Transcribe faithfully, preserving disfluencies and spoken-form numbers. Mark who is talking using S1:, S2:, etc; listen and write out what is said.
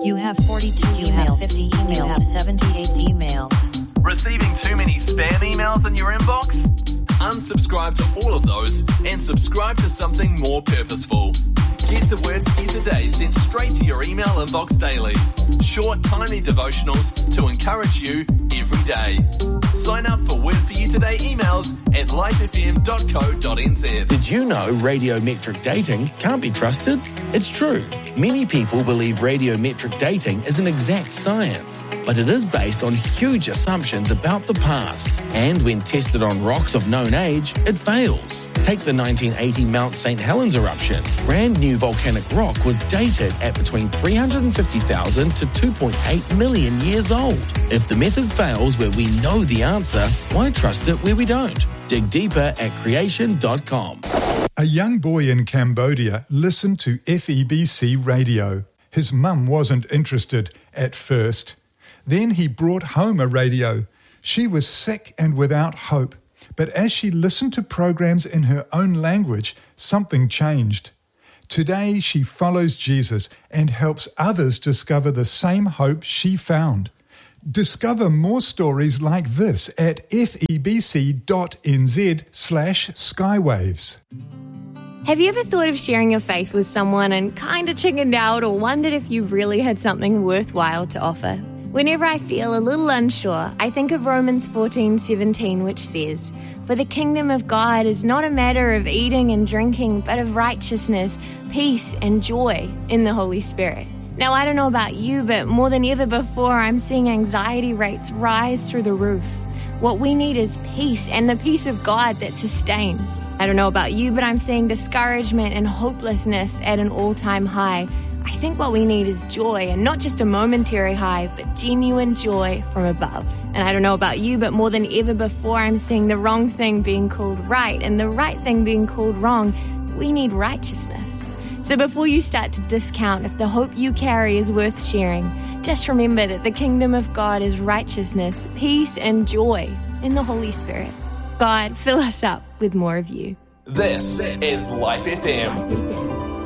S1: You have forty-two you emails. Have fifty emails. You have seventy-eight emails.
S2: Receiving too many spam emails in your inbox? Unsubscribe to all of those and subscribe to something more purposeful. Get the Word for You Today sent straight to your email inbox daily. Short, tiny devotionals to encourage you every day. Sign up for Word for You Today emails at life f m dot co dot n z.
S3: Did you know radiometric dating can't be trusted? It's true. Many people believe radiometric dating is an exact science, but it is based on huge assumptions about the past. And when tested on rocks of known age, it fails. Take the nineteen eighty Mount Saint Helens eruption. Brand new volcanic rock was dated at between three hundred fifty thousand to two point eight million years old. If the method fails where we know the answer, why trust it where we don't? Dig deeper at creation dot com.
S4: A young boy in Cambodia listened to F E B C radio. His mum wasn't interested at first. Then he brought home a radio. She was sick and without hope. But as she listened to programs in her own language, something changed. Today she follows Jesus and helps others discover the same hope she found. Discover more stories like this at febc dot n z slash skywaves.
S5: Have you ever thought of sharing your faith with someone and kind of chickened out or wondered if you really had something worthwhile to offer? Whenever I feel a little unsure, I think of Romans fourteen seventeen, which says, "For the kingdom of God is not a matter of eating and drinking, but of righteousness, peace, and joy in the Holy Spirit." Now, I don't know about you, but more than ever before, I'm seeing anxiety rates rise through the roof. What we need is peace, and the peace of God that sustains. I don't know about you, but I'm seeing discouragement and hopelessness at an all-time high. I think what we need is joy, and not just a momentary high, but genuine joy from above. And I don't know about you, but more than ever before, I'm seeing the wrong thing being called right, and the right thing being called wrong. We need righteousness. So before you start to discount if the hope you carry is worth sharing, just remember that the kingdom of God is righteousness, peace, and joy in the Holy Spirit. God, fill us up with more of you.
S2: This is Life F M.